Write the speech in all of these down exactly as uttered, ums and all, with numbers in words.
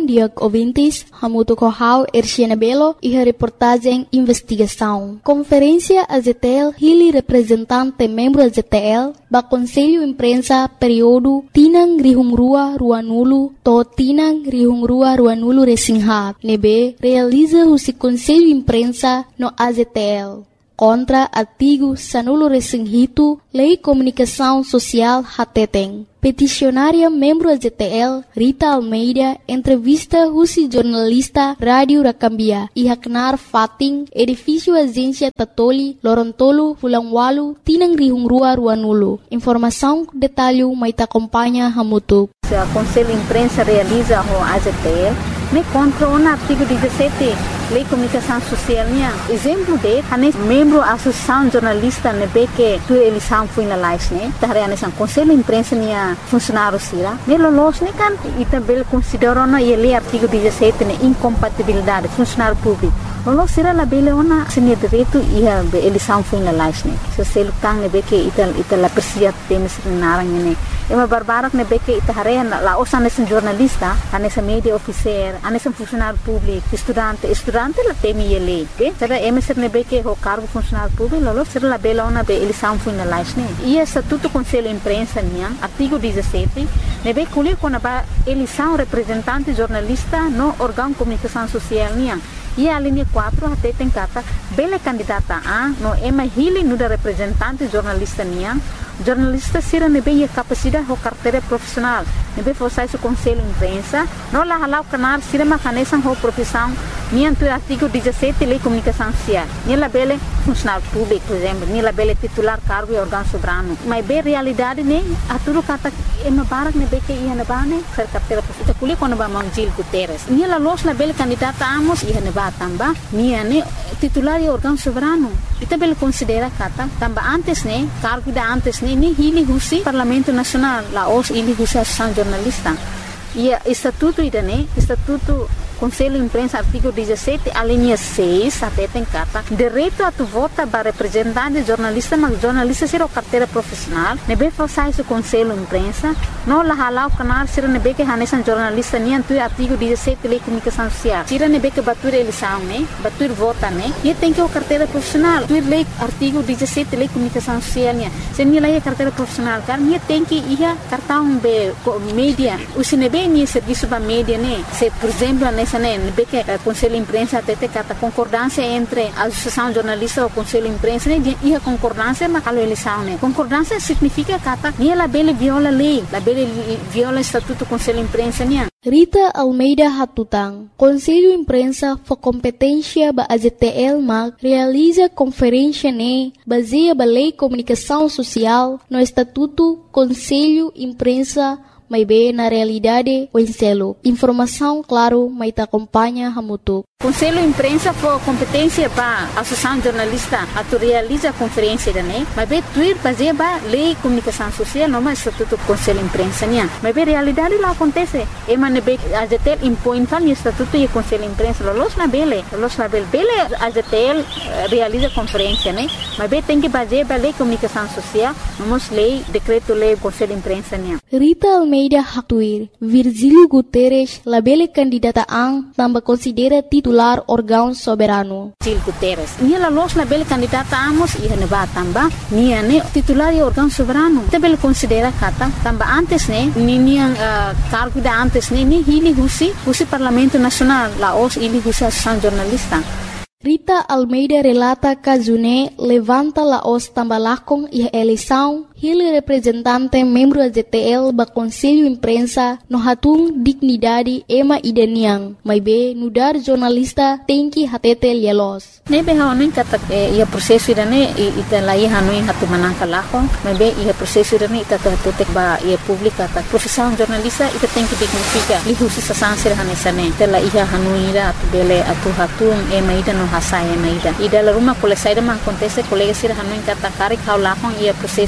bom dia ouvintes, hamuto kohau Erciana Belo e a reportagem Investigação. Conferência A Z T L hili representante membro A Z T L ba Conselho Imprensa período Tinang Rihungrua Ruanulu to Tinang Rihungrua Ruanulu Resingha nebe realiza o Conselho Imprensa no A Z T L. Contra artigo Sanulo Resinghito, Lei Comunicação Social Hateteng. Peticionária membro A Z T L, Rita Almeida, entrevista Rusi jornalista Rádio Rakambia e Haknar Fating, edifício Agência Tatoli, Lorontolo, Fulangwalu, Tinang Rihungrua Ruanulu. Informação, detalhe, mas acompanha Hamutu. O Conselho de Imprensa realiza o A Z T L, me contra o artigo dezessete, Lei de Comunicação Social. Exemplo de, a membro da Associação Jornalista, ne que tu eleição foi na live, né? Tá realizando Conselho de Imprensa, né? Funcionário sira. Me lolos, né? Kan, e também considerou na lei artigo dezessete, né? Incompatibilidade, funcionário público. Lolos sira la bele ona sini direito e a eleição foi na live, né? Se você lutar, né? Que ital ital la persia temos narang, né? É uma barbarak ne que ita harea la osa nesse jornalista, a nessa mídia officer, a nesse funcionário público, estudante, estudante la temi ele, que será emisser ne que o cargo funcionário público, lolo será la bela ona be eleição foi na live, né? E estatuto Conselho de Imprensa nian, artigo dezessete, ne be colhe quando ba eleição representante jornalista no órgão de comunicação social nian. E a linha quatro até tem cata bela candidata a no ema hili no da representante jornalista nian. Jornalista sira nebe a capacidade ou carteira profissional nebe forçar o Conselho de Imprensa não lá halau canal sira macanesan ou profissão nian tu artigo dezessete Lei de Comunicação Social nian la bele funcionário público por exemplo nian la bele titular cargo e órgão soberano mas bem realidade né a tudo kata ema barak nebe que ia na bane ser carteira profissional kuli quando ba Mangil Guterres nian la los la bele candidata amos ia na ba tamba nian ne titular e órgão soberano ita bele considera kata tamba antes né cargo da antes ini hili husi Parlamento Nacional la os ili husi Associação Jornalista e estatuto idane estatuto Conselho de Imprensa artigo dezessete a linha seis até tem carta direito a tu vota para representante jornalista mas jornalista será carteira profissional nebe forçar o Conselho de Imprensa não la halau canal será nebe que hanesan jornalista nem tu artigo dezessete Lei de Comunicação Social será nebe que batur eleição né batur vota né e tem que o carteira profissional tu lei artigo dezessete Lei de Comunicação Social né se nem lei carteira profissional car nem tem que ia cartão be mídia o sinebe nem serviço para mídia né se por exemplo nessa né que o Conselho de Imprensa até tem a concordância entre a Associação Jornalista e o Conselho de Imprensa né e a concordância mas a eleição né concordância significa que nem ela bele viola a lei la bele viola o estatuto do Conselho de Imprensa né. Rita Almeida Hatutang, Conselho de Imprensa for competência ba A Z T L mag realiza conferência ne baseia ba Lei de Comunicação Social no Estatuto Conselho de Imprensa mas bem na realidade o enselo. Informação, claro, mas te acompanha Hamutu. Conselho de Imprensa for competência para a Associação Jornalista a tu realiza a conferência da né, mas bem tuir baseia ba Lei de Comunicação Social não mais estatuto do Conselho de Imprensa né, mas bem realidade lá acontece. E mas bem a Z T L impõe fal estatuto e Conselho de Imprensa los na bele, los na bele, bele a Z T L realiza a conferência né, mas bem tem que baseia ba Lei de Comunicação Social, não lei decreto lei Conselho de Imprensa né. Rita Almeida Haktuir, Virgílio Guterres, la bele candidata ang também considera titular órgão soberano. Virgílio Guterres. Nia la los la bele candidata amos e neba tamba, nia ne titular e órgão soberano. Te bele considera kata tamba antes ne, ni nia uh, cargo da antes ne, ni hili husi, husi Parlamento Nacional, la os hili husi Associação Jornalista. Rita Almeida relata que June levanta la os tambalakong e a eleição hili representante membro da Z T L ba Conselho de Imprensa no hatung dignidade ema ideniang, mas be nudar jornalista tem que hatete lielos. Nebe hanuin kata ia proseso idane ita lai hanuin hatu manangka lakong, mas be ia proseso idane ita hatutek ba ia publika ta profissão jornalista ita tem que dignifica lihusi sa sansir hanesane ita la ia hanuin ida atu bele atu hatung ema ida no hasaya ema ida ida la rumah kole saida man kontese kolega sir hanuin kata karik hau lakong ia proseso dane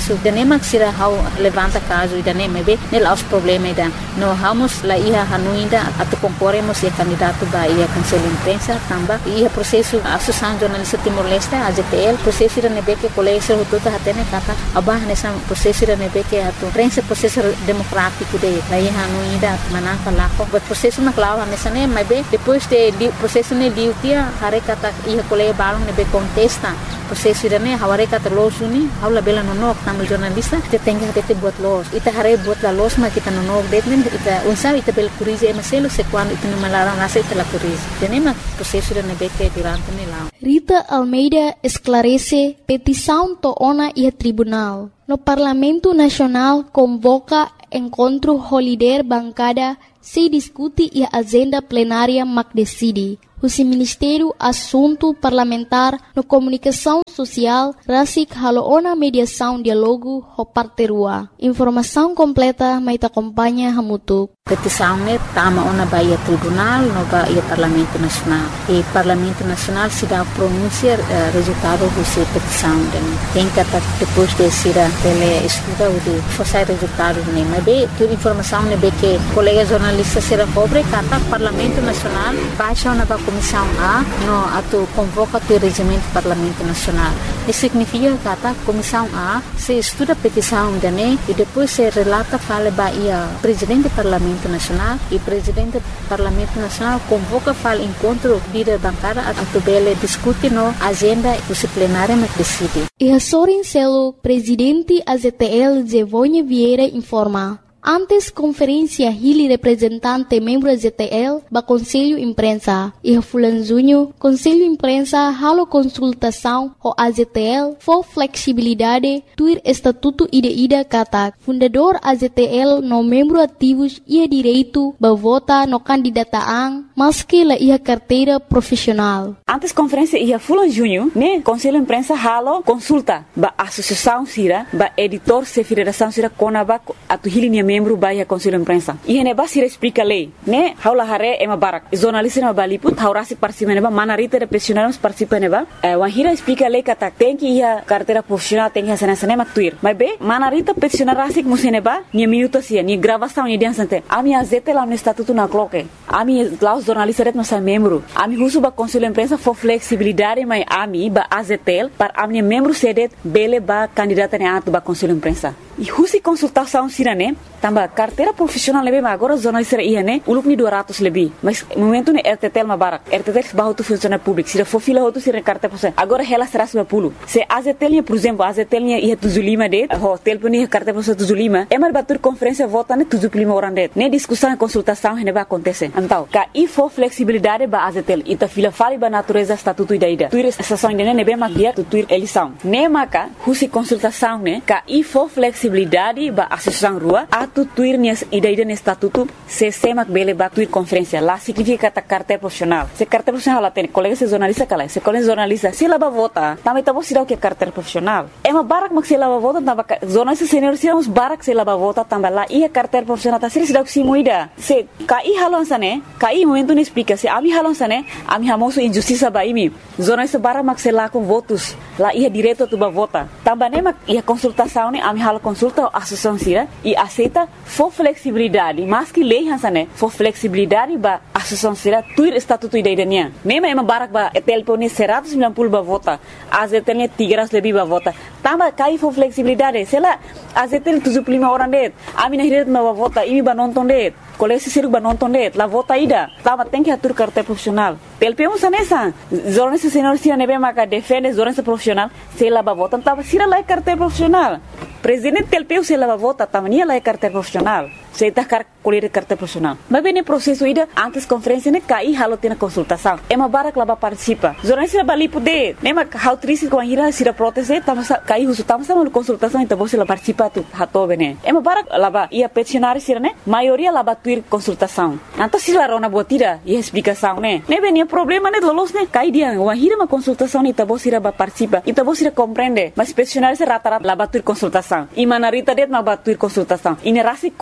nema sira hau levanta caso ida nem be nel aos problema ida no vamos la ia hanuinda atu concorremos e candidato ba ia conselho imprensa tamba ia processo associação jornalista Timor-Leste A J T L processo ida nebe que colégio tudo hatene kata abah nessa processo ida nebe que atu prensa processo democrático de la ia hanuinda manaka lako but processo na clava nessa nem be depois de processo ne liu dia hare kata ia colégio balong nebe contesta processo ida ne haware kata losuni haula bela nonok tamu jornalista te tenga te buat los ita hare buat la los ma kita nonok detmen ita unsa ita bel curize maselo se quando ita no malaram nasa ita la curize tenema processo ida nebe que durante ne lá Rita Almeida esclarece petição toona e tribunal. No Parlamento Nacional convoca encontro holiday bancada se discute e a agenda plenária mac decide. O Ministério Assunto Parlamentar no Comunicação Social Rasik haloona mediação diálogo ho parte rua. Informação completa mai te acompanha hamutuk. Petição ne tama ona baia tribunal no baia Parlamento Nacional. E Parlamento Nacional se dá pronunciar uh, resultado dessa petição. Tem que até depois de ser ele estuda o de fazer resultado ne. Mas bem, toda informação ne be que colega jornalista será pobre kata Parlamento Nacional baixa ona ba Comissão A no atu convoca o regimento do Parlamento Nacional. Isso significa que a Comissão A se estuda a petição de ne e depois se relata fala baia presidente do Parlamento Nacional e presidente do Parlamento Nacional convoca fala encontro líder bancada a tubele discute no agenda disciplinária mas decide. E a Sorin Celo, presidente A Z T L Zevonha Vieira informa. Antes conferência Hili representante membro A Z T L ba Conselho Imprensa e Fulan Junho Conselho Imprensa halo consultação ho A Z T L for flexibilidade tuir estatuto ida-ida kata fundador A Z T L no membro ativos ia direito ba vota no candidataan maski la ia carteira profissional. Antes conferência ia Fulan Junho ne Conselho Imprensa halo consulta ba associação sira ba editor se federação sira konaba atu Hili membro baia Conselho Imprensa. E hene basira explica lei, né? Haula hare ema barak. Jornalista na baliput haurasi participa neba manarita de profissionais participa neba. Eh, wahira explica lei kata tem que ia carteira profissional tem que ia sana sana maktuir. Mas be manarita profissional rasik museneba ni minuto sia ni gravação ni diansante. Ami azete lá no estatuto na cloque. Ami lá os jornalistas ret nossa membro. Ami husu ba Conselho Imprensa for flexibilidade mai ami ba A Z T L para ami membro sedet bele ba candidata ne atu ba Conselho Imprensa. E husi consultação sirane tamba carteira profissional lebe ma agora jornalista ia ne ulup ni dua ratus lebih mas momento ne R T T L ma barak R T T L bahu tu funcionário público sira for fila hotu sira carteira profissional agora ela será sua pulo se A Z T L por exemplo A Z T L ia tujuh puluh lima det ho telefon ia carteira profissional tujuh puluh lima emar batur conferência vota ne tujuh puluh lima orang det ne discussão e consultação ne ba acontece então ka i for flexibilidade ba A Z T L ita fila fali ba natureza estatuto ida ida tuir estação ne ne be ma dia tuir eleição ne maka husi consultação ne ka i for flexibilidade ba associação rua atu tuir nias ida-ida ne estatuto se semak bele ba tuir conferência lá significa kata carteira profissional se carteira profissional lá tem colega se jornalista kala se colega jornalista se lá ba vota também tá você dá que carteira profissional é uma barak mak se lá ba vota tamba jornalista senior se uns barak se lá ba vota tamba lá ia carteira profissional tá se dá que se moida se kai halon sane kai momento ne explica se ami halon sane ami hamoso injustiça ba imi jornalista barak mak se lá com votos lá ia direto tu ba vota tamba ne mak ia consultação ne ami halo consulta associação sira e aceita for flexibilidade mas que lei hansane for flexibilidade ba associação sira tuir estatuto ida idania nema ema barak ba telpone seratus sembilan puluh ba vota A Z T L tiga ratus lebih ba vota tamba kai for flexibilidade sela A Z T L tujuh puluh lima orang det ami nahiret ma ba vota imi ba nonton det kolesi siruk ba nonton det la vota ida tamba tem que atur carteira profissional telpemo sanesa jornalista senior sira nebe maka defende jornalista profissional sela ba vota tamba sira lai carteira profissional presidente telpeu se lava vota tamania lá é carteira profissional se está car colher carteira profissional mas bem no processo ida antes conferência ne cai halo tem consultação é uma barak lá participa jornalista bali poder nema how triste com a ira sira proteste tama cai uso tama sama consultação então você lá participa tu hato bene é uma barak lá ia peticionar sira ne maioria lá batuir consultação então se lá rona botira e explicação né ne bem problema ne lolos ne cai dia uma ira uma consultação ne então você lá participa então você compreende mas peticionar se rata-rata lá batuir consultação e manarita det ma batuir consultação e nerasi contra lei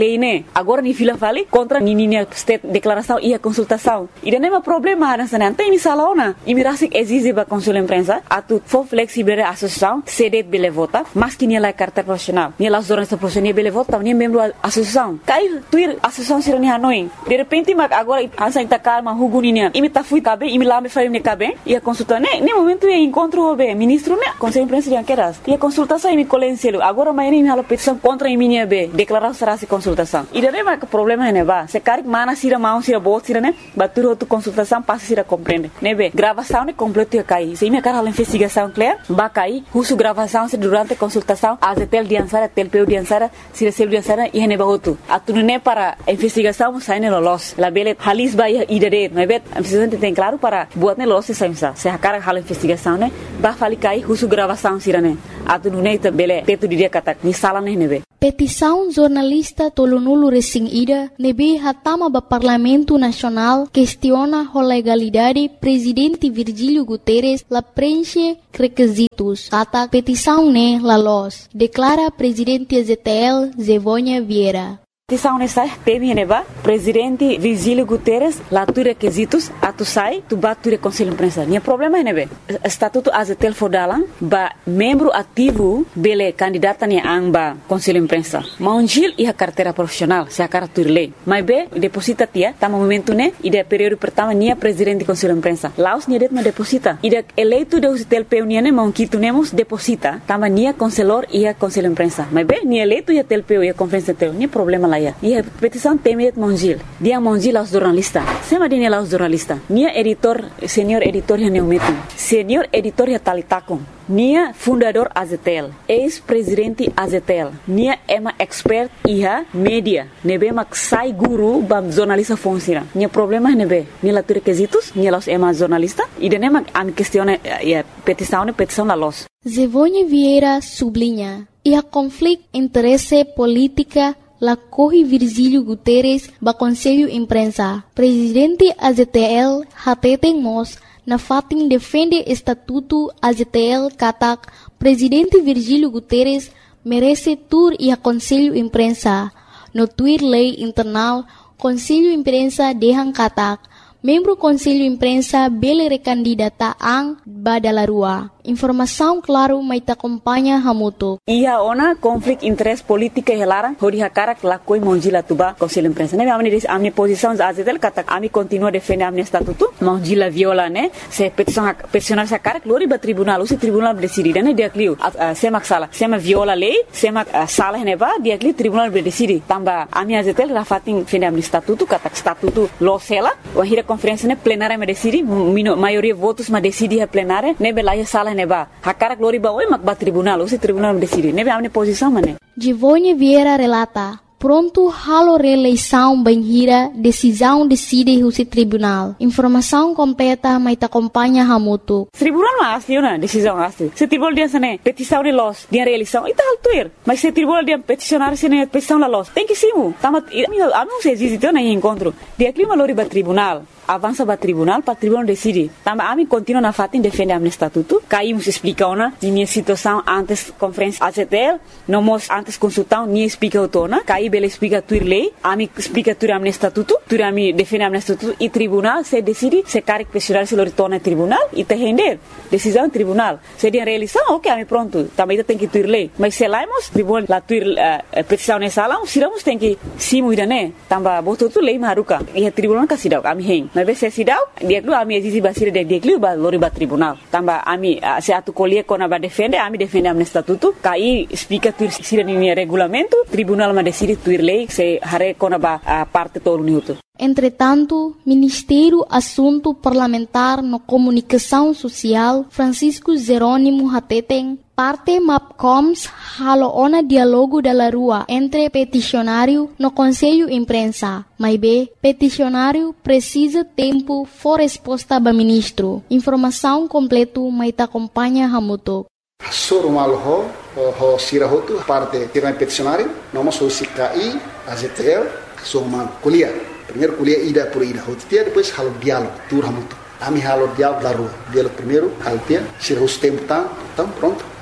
lei, né? Agora ni fila vale contra ni ni state declaração e a consultação. E não é problema nessa não tem salona. E me rasik exige ba conselho imprensa atu for flexible a associação cede bele vota, mas que ni la carta profissional. Ni la jornalista profissional bele vota, ni membro associação. Cai tuir associação sira ni hanoi. De repente mag agora ansa ita calma huguninia. E me ta fui cabe, e me lá me faria me cabe. E a consulta né, nem momento é encontro o ministro né, conselho imprensa de queras. E a consultação e me colencielo. Agora amanhã me hala petição contra a minha B, declarar será se consultação. E daí mas o problema é né, ba. Se cari mana sira mão sira bot sira né, batur outra consultação passa sira compreende. Né be, gravação né completo ia cair. Se me cara a investigação clear, ba cair, uso gravação se durante a consultação, a tel diansara, tel peu diansara, se recebe diansara e ne ba outro. Atu né para a investigação sai né los. La bele halis ba ia idade, né be, a investigação tem claro para buat né los se saimsa. Se a cara hala investigação né, ba fali cair, uso gravação sira né. Atu né bele teto dia kata ni sala né nebe. Petição jornalista tolunulo recém ida nebe hatama ba Parlamento Nacional questiona a legalidade presidente Virgílio Guterres la preenche requisitos. Kata petição ne la los, declara presidente Z T L Zevônia Vieira. Petição nessa teme neba presidente Virgílio Guterres lá tu requisitos atu sai tu batu conselho imprensa. Nia problema é nebe estatuto azetel fodalan ba membro ativo bele candidata ni amba conselho imprensa. Maunjil e a carteira profissional se a cara tu lei. Mas be deposita tia tá momento né e de período pertama nia presidente conselho imprensa. Laos nia det ma deposita. E de eleito de azetel peunia ne maunquito nemos deposita tama nia conselor e a conselho imprensa. Mas be nia eleito e a tel peu e a conferência teu. Nia problema lá. E a petição teme Monjil. Dia Monjil aos jornalistas. Sema dia aos jornalistas. Nia editor, senhor editor ya neumetum. Senhor editor ya talitakon. Nia fundador Azetel. Ex-presidente Azetel. Nia ema expert iha media. Nebe mak sai guru bam jornalista fonsira. Nia problema nebe. Nia la requisitos. Nia los ema jornalista. E de nema am questione ya petição ne petição la los. Zevônia Vieira sublinha. E a conflito interesse política la corre Virgílio Guterres ba Conselho Imprensa. Presidente A Z T L hateten mos na fatin defende estatuto A Z T L katak Presidente Virgílio Guterres merece tur e a Conselho Imprensa. No tuir lei internal Conselho Imprensa dehan katak membro Conselho Imprensa bele recandidata ang badalarua. Informação claro mai ta acompanha hamuto. Ia ona conflito interesse política helara hori hakara la koi monjila tuba Conselho Imprensa. Ne amni dis amni posição azetel kata ami continua defende amni estatuto monjila viola ne se petição peticionar sa cara glori ba tribunal usi tribunal decide ne dia clio sema sala sema viola lei sema sala ne ba dia clio tribunal decide tamba ami azetel rafatin defende amni estatuto kata estatuto lo sela o hira conferência ne plenária me decide maioria votos ma decide a plenária ne belaia sala neba hakara glori ba oi mak ba tribunal usi tribunal decide nebe amne posição mane. Zevônia Vieira relata pronto halo reeleição banhira decisão decide usi tribunal. Informação completa mai ta acompanha hamuto. Tribunal ma asli na decisão asli. Se tribunal dia sane petição de los dia reeleição ita altuir. Mas se tribunal dia peticionar sene petição la los tem que simu. Tama ami se existe na encontro. Dia clima lori ba tribunal. Avança para tribunal, para tribunal decide. Também a mim continua na fatin defende a estatuto. Caímos explica ona minha situação antes conferência A Z T L, não mos antes consultão nem explica o tona. Caí bela explica tuir lei, a mim explica tuir a estatuto, tuir a mim defende a estatuto e tribunal se decide se cara que questionar se lo torna tribunal e te render decisão tribunal. Se dia realização, ok, a mim pronto. Também tem que tuir lei, mas se laimos tribunal la tuir uh, petição nessa lá, siramos tem que simu ida né. Tamba botou tu lei maruka e a tribunal ka sidau a mim mas se sidau dia klu ami exisi basir de dia klu ba lori ba tribunal tamba ami se atu colher kona ba defende ami defende am estatuto kai explica tu sira ni regulamento tribunal ma decide tuir lei se hare kona ba parte todo minuto. Entretanto, Ministério Assunto Parlamentar no Comunicação Social Francisco Jerônimo Hateten parte MAPCOMS halo ona diálogo da rua entre peticionário no Conselho Imprensa. Mas B, peticionário precisa tempo for resposta ba ministro. Informação completo mai ta acompanha hamuto. Soro malho ho sirahotu parte tirai peticionário, nós somos C K I, A Z T L, somos kuliah. Primeiro kuliah ida por ida, hotia depois halo diálogo, tur hamuto. Ami halo diálogo da rua. Diálogo primeiro, halo tia, sirahus tempo tá, então pronto.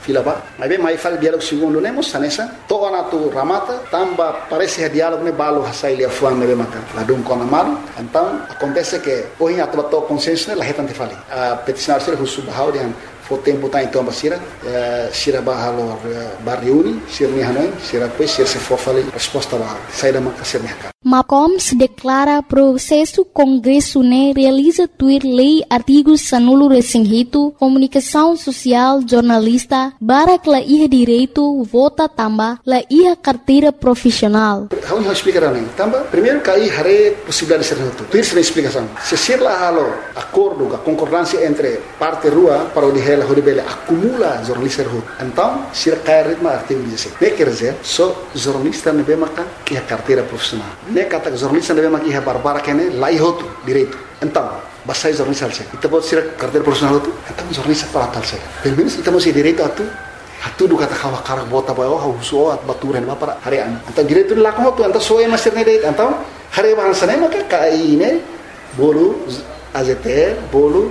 fila ba. Mas bem, mas fala diálogo segundo nemos sanesa. Toa na tu ramata, tamba parece que diálogo ne balo hasai lia fuan ne maka. La dum kona malu. Então acontece que hoje a tua consciência la retante fali. A peticionar ser husu bahau dian fo tempo tá então basira, sira bahalo barriuni, sira ni hanoi, sira pois sira se for fali resposta ba. Sai da maka ser mercado. Macoms declara processo Congresso ne realiza tuir lei artigos sanulo resinghito, comunicação social, jornalista, barak la iha direito, vota tamba, la iha carteira profissional. How you explicar a lei? Tamba, primeiro cai hare possibilidade de ser noto. Tuir sem explicação. Se ser la halo acordo, a concordância entre parte rua para o de ela, o acumula jornalista rua. Então, se cai ritmo artigo dezessete. Ne quer dizer, só jornalista ne bem makan iha carteira profissional. Ne kata jornalista ne bem makan iha barbara kene la ihoto direito. Então, basta jornalista alse. Kita buat sira carteira profissional tu. Então jornalista para tal se. Pelo menos kita masih direito atu. Atu do kata kawa karak bota bawa hau so at baturan ba para harian. Então direito la ko tu então so é master ne direito. Então hari bahasa ne maka kai ne bolu A Z T L bolu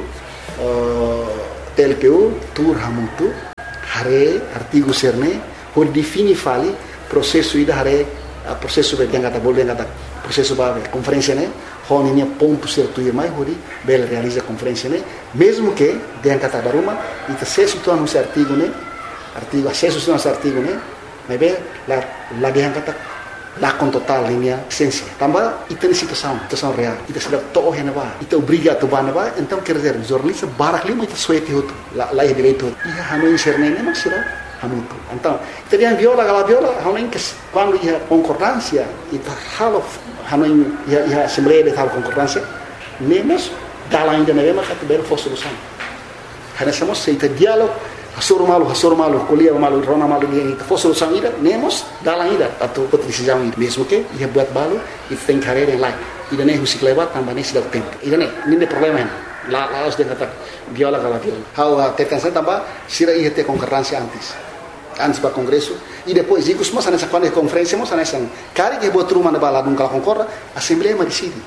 T L P U tur hamutu hari artigo serne por defini fali processo ida hari processo be kata bolu kata processo ba conferência ne honinya ponto certo e mais hori bela realiza conferência ne mesmo que den kata baruma ita se situa no artigo ne artigo acesso no artigo ne mas bem la la den kata la com total linha essência também ita situação situação real ita sedap to hena ba ita obriga to ba na ba então quer dizer jornalista barak lima ita suete hoto la la direito ia hanu inserne ne mas será hamutu então ita dia viola gala viola hanu que quando ia concordância ita halo hanu ia ia assembleia de tal concordância nemos dala ainda na mesma categoria for solução hana somos seita diálogo hasur malu hasur malu kuliah malu rona malu dia ita for solução ida nemos dala ainda atau outra decisão ida mesmo que ia buat balu ita tem carreira em lain ida nem musik lewat tambah nem sudah tempo ida nem nem problema la la os dia kata viola gala viola how tekan saya tambah sira ia ter concordância antes antes para congresso e depois digo semua nessa quando conferência mos nessa cari que botou uma na bala nunca concorda assembleia mas decide.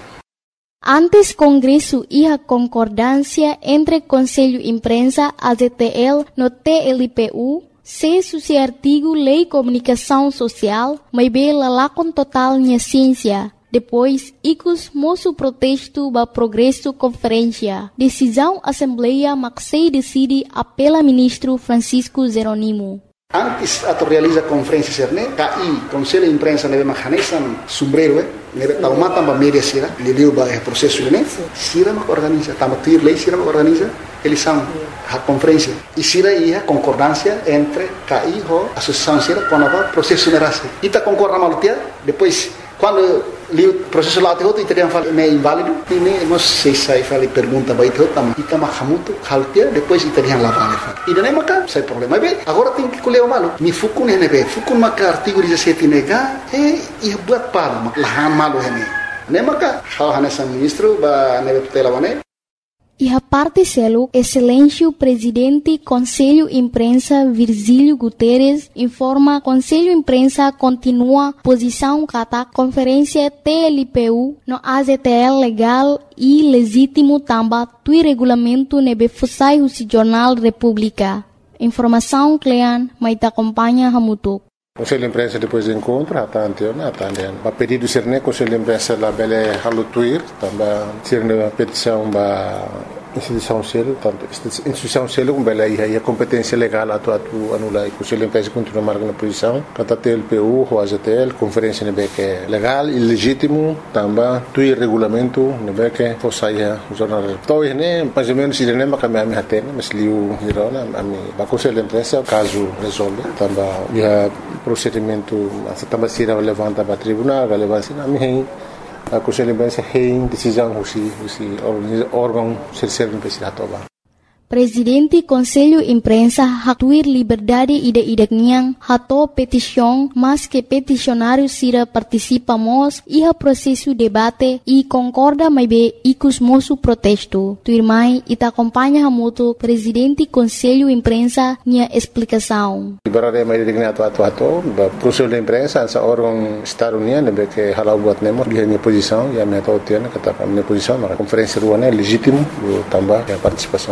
Antes Congresso iha concordância entre Conselho Imprensa A Z T L no T L P U, se suci artigo Lei Comunicação Social, mas bela lá com total minha ciência. Depois, icos moço protesto ba progresso conferência. Decisão Assembleia Maxei decide apela ministro Francisco Zeronimo. Antes ato realiza conferência serne, K I, Conselho de Imprensa nebe mahanesan sombrero, nebe taumata ba media sira, liliu ba é processo ne, sira mak organiza, tama tuir lei sira mak organiza, eles são a conferência. E sira ia concordância entre K I ho associação sira com a processo nerase. Ita concorda malutia, depois quando o processo lá tem teriam falado é inválido e nem nós sei sai fala pergunta vai ter também e também hamuto haltia depois teriam lá vale e não é maca sai problema bem agora tem que colher o malo me fuku ne ne be fuku maca artigo dezessete nega e e buat palo lahan malo hene ne maca how hanesa ministro ba ne tutela bane. E a parte selo, excelêncio presidente Conselho Imprensa Virgílio Guterres informa Conselho Imprensa continua posição kata conferência T L P U no A Z T L legal e legítimo tamba tui regulamento nebe fusai o Jornal República. Informação Clean, mas acompanha Hamutuk. Conselho de Imprensa depois do encontro, até anteontem, até anteontem. A pedido do Serne, Conselho de Imprensa lá bele halutuir, também Serne a petição da instituição selo, tanto instituição selo como bele aí a competência legal atu atu anula e Conselho de Imprensa continua marcando a posição, kata T L P U, o A Z T L, conferência nebe que é legal e legítimo, também tui regulamento nebe que fosse aí o jornal. Então, né, mais ou menos Serne macam ami hatene, mas liu hirona ami ba Conselho de Imprensa caso resolve, também ia procedimento também se levanta para tribunal, relevância na minha a Conselho de Imprensa tem decisão husi husi órgão terceiro imprensa toba. Presidente Conselho Imprensa hatuir liberdade ide-ide niang hato petição, mas que peticionário sira participamos iha processo debate e concorda mais be icus moço protesto. Tuirmai ita acompanha hamuto Presidente Conselho Imprensa nia explicação. Liberdade mais de ato ato ato, Conselho de Imprensa essa órgão Estado União nebe que halau buat nemo dia minha posição, ya minha tau tiana kata minha posição, na conferência ruana legítimo também a participação. Também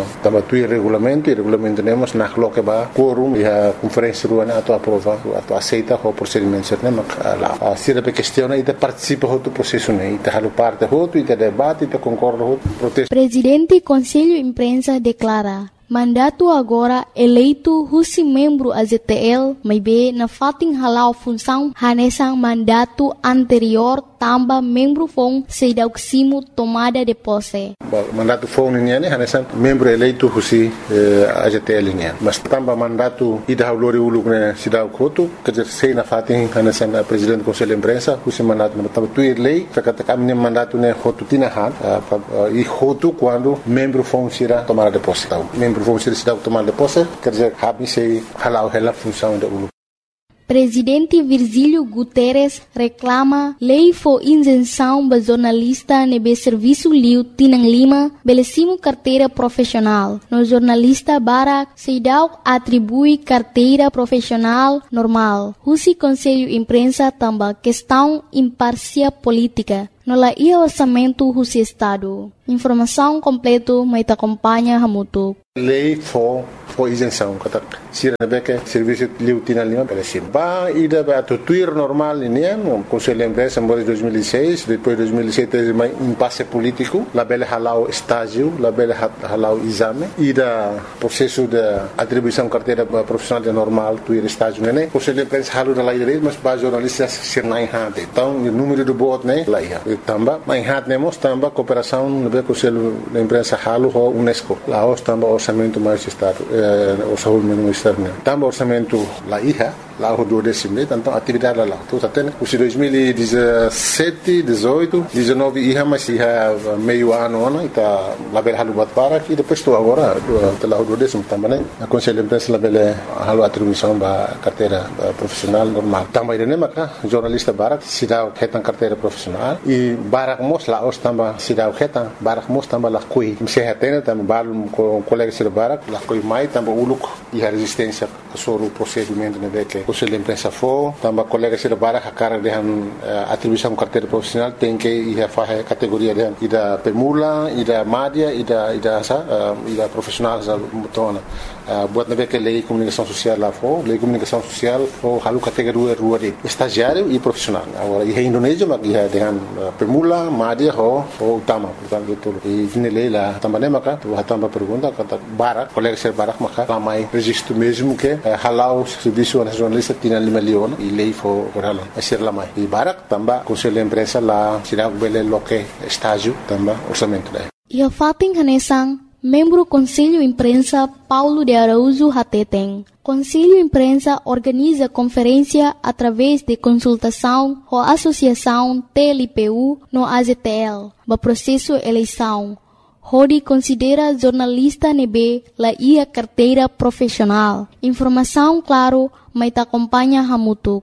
tuir regulamento, e regulamento temos na coloca ba quórum e a conferência rua na tua aprova, a tua aceita o procedimento certo, mas lá a sira pe questiona e te participa do processo né, e te halo parte outro e te debate e te concorda outro protesto. Presidente Conselho Imprensa declara mandato agora eleito husi membro A Z T L, mas be na fating halau função hanesang mandato anterior tamba membro fong sedauksimo tomada de posse. Mandato fong niya ni hanesang membro eleito husi eh, A Z T L niya. Mas tamba mandato ida haulori uluk ne sidau kotu kerja sei na fating hanesang presidente Conselho Imprensa husi mandato na tamba tuir lei kakata kami mandato ne hotu tinahan uh, e hotu quando membro fong sira tomada de posse. Membro fong sira sidau tomada de posse kerja kami sei halau hela função da uluk. Presidente Virgílio Guterres reclama lei for isenção ba jornalista nebe serviço liu Tinang Lima belecimo carteira profissional. No jornalista Barak Seidau atribui carteira profissional normal. Husi Conselho Imprensa tamba questão imparcial política. No la ia orçamento husi Estado. Informação completo mai te acompanha Hamutu. Lei for for isenção kata sira beke serviço liu Tinang Lima belecim. Ba ida ba tuir normal ini no Conselho Imprensa em dois mil e seis, depois dois mil e sete mais impasse político, la bele halau estágio, la bele halau exame, ida processo de atribuição carteira profissional de normal tuir estágio né. Conselho Imprensa halu da lei direito, mas ba jornalistas sirna em hante. Então o número do voto né lá ia. Tamba, mas em hante nemos tamba cooperação no Conselho de Imprensa halu ho UNESCO. Lá os tamba orçamento mais estado, eh, orçamento mais externo. Tamba orçamento lá ia. Lá o do décimo, então atividade lá. Então até os dois mil e dezessete, dezoito, dezenove ia mais ia meio ano ano está lá bela halu bat para e depois estou agora do lá o do décimo também né. A Conselho de Imprensa lá bela halu atribuição ba carteira profissional normal. Também né maca jornalista barak se dá retan carteira profissional e barak mos lá os também se dá retan barak mos também lá coi se retena também bal com colega se barak lá coi mai também uluk e a resistência sobre o procedimento né que Conselho de Imprensa for, também colegas se barak a cara de uh, atribuição carteira profissional tem que ir a fazer categoria de ida pemula, ida média, ida ida sa, uh, ida profissional sa mutona. Uh, buat nabe que lei comunicação social lá for, lei comunicação social for halu categoria rua de estagiário e profissional. Agora e Indonésia mas ia dengan uh, pemula, média ho ho utama, portanto itu. E ini lei lá também maka, tu também pergunta kata barak, colegas se barak maka ramai registro mesmo que uh, halau serviço nacional Tinang Lima Leon e lei for oral asir lamai e barak tamba Conselho de Imprensa lá sira bele loke estágio tamba orçamento daí. Ia fating hanesang membro Conselho Imprensa Paulo de Araújo Hateteng. Conselho Imprensa organiza conferência através de consultação com a Associação T L P U no A Z T L, ba processo eleição. Hodi considera jornalista nebe la ia carteira profissional. Informação claro, mas te acompanha Hamutu.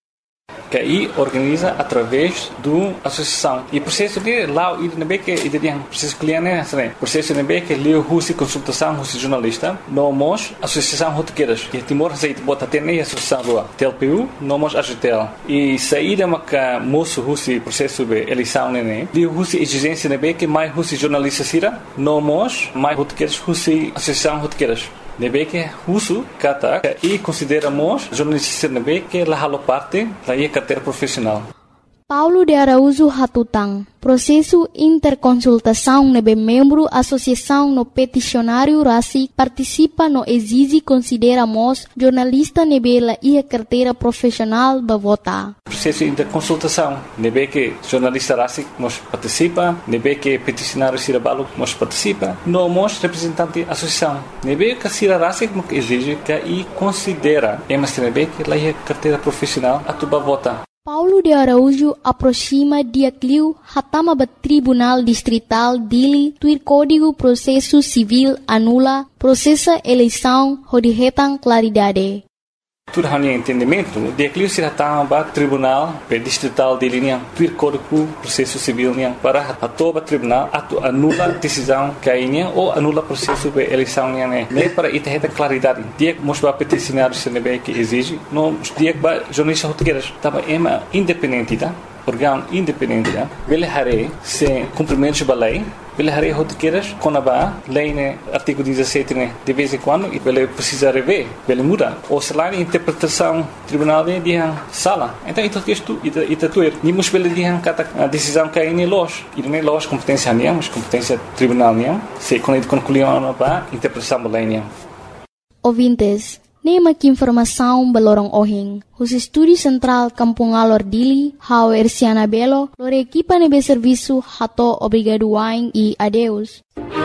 Que aí organiza através do associação e processo de lá e nebe que e tem processo cliente né processo nebe que leu husi consultação husi jornalista nomos associação rotequeiras que Timor aceita bota tem nem associação lá T L P U nomos A Z T L e saída maca moço husi processo de eleição né de husi exigência nebe que mais husi jornalista sira nomos mais rotequeiras husi associação rotequeiras nebe que husu kata e consideramos jornalista nebe que la halo parte la ia carteira profissional. Paulo de Araújo Hatutang. Processo interconsultação nebe membro associação no peticionário Rasi participa no exige consideramos jornalista nebe la ia carteira profissional ba vota. Processo interconsultação nebe que jornalista Rasi nos participa, nebe que peticionário Sirabalo nos participa, no mos representante associação. Nebe que Sira Rasi nos exige que e considera emas nebe que la ia carteira profissional atuba vota. Paulo de Araújo aproxima dia cliu hatama ba Tribunal Distrital dili tuir Código Processo Civil anula processa eleição hodihetan claridade. Tudo hanya entendimento, dia cliu se hatama ba Tribunal Distrital dili niang tuir Código Processo Civil niang para atoba tribunal atu anula decisão kainya ou anula processo de eleição niang ne. Ne para itaheta claridade. Dia mos ba peticionário se nebe que exige, no dia ba jornalista rotegueiras tava ema independente tá. órgão independente, ele haré se cumprimento da lei, ele haré rotiqueiras com a lei, né, artigo dezessete, né, de vez em quando, e ele precisa rever, ele muda. Ou se lá a interpretação tribunal de sala. Então, isso é tudo. E nimos ele diz a decisão que é em loja. E não é loja competência nenhuma, mas competência tribunal nenhuma. Se quando ele concluiu a interpretação da lei nenhuma. Ouvintes, nema que informação balorong ohing. Os estúdios central Kampung Alor Dili, hau Erciana Belo, lore equipa nebe serviço hato obrigado wain e adeus.